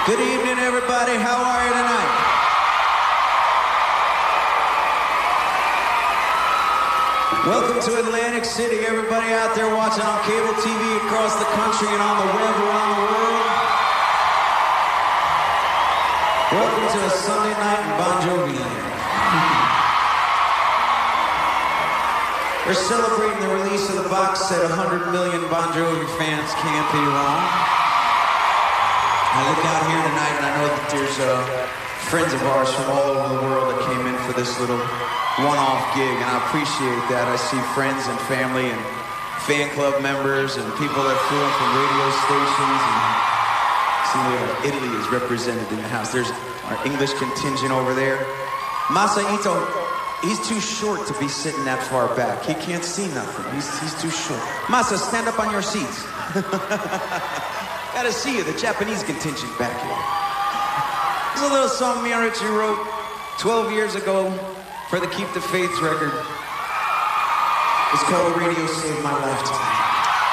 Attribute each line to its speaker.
Speaker 1: Good evening, everybody. How are you tonight? Welcome to Atlantic City, everybody out there watching on cable TV across the country and on the web around the world. Welcome to a Sunday night in Bon Jovi land. We're celebrating the release of the box set 100 Million Bon Jovi Fans Can't Be Wrong. I look out here tonight and I know that there's friends of ours from all over the world that came in for this little one-off gig, and I appreciate that. I see friends and family and fan club members and people that flew in from radio stations, and see Italy is represented in the house. There's our English contingent over there. Masa Ito, he's too short to be sitting that far back. He can't see nothing. He's too short. Masa, stand up on your seats. Gotta see you, the Japanese contingent back here. This is a little song me and Richie wrote 12 years ago for the Keep the Faith record. It's called Radio Saved My Life Tonight.